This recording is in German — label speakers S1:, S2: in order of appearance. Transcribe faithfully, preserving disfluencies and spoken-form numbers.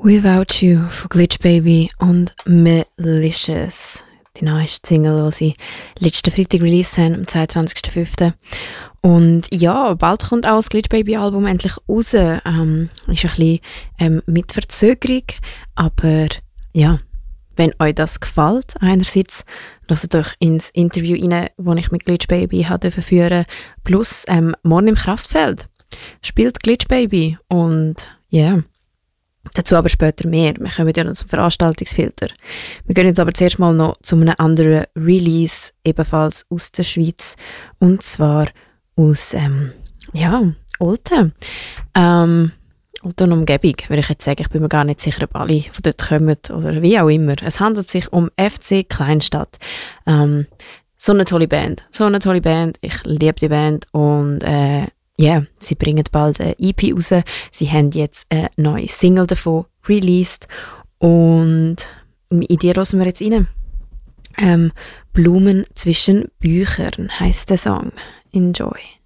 S1: Without You von Glitch Baby und Malicious. Die neueste Single, die sie letzten Freitag released haben, am zweiundzwanzigsten fünften Und ja, bald kommt auch das Glitch Baby Album endlich raus. Ähm, ist ein bisschen ähm, mit Verzögerung, aber ja, wenn euch das gefällt, einerseits, hört euch ins Interview rein, das ich mit Glitch Baby habe führen, plus ähm, morgen im Kraftfeld spielt Glitch Baby und ja, yeah. Dazu aber später mehr. Wir kommen ja noch zum Veranstaltungsfilter. Wir gehen jetzt aber zuerst mal noch zu einem anderen Release, ebenfalls aus der Schweiz. Und zwar aus, ähm, ja, Olten. Ähm, Olten Umgebung, würde ich jetzt sagen. Ich bin mir gar nicht sicher, ob alle von dort kommen oder wie auch immer. Es handelt sich um F C Kleinstadt. Ähm, so eine tolle Band. So eine tolle Band. Ich liebe die Band und, äh, ja, yeah, sie bringen bald eine E P raus. Sie haben jetzt eine neue Single davon released. Und in die hören wir jetzt rein. Ähm, Blumen zwischen Büchern heisst der Song. Enjoy.